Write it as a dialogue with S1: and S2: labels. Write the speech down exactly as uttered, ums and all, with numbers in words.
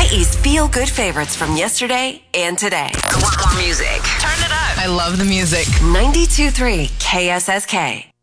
S1: Hawaii's feel-good favorites from yesterday and today.
S2: I want more music. Turn it up.
S3: I love the music.
S1: ninety-two point three K S S K.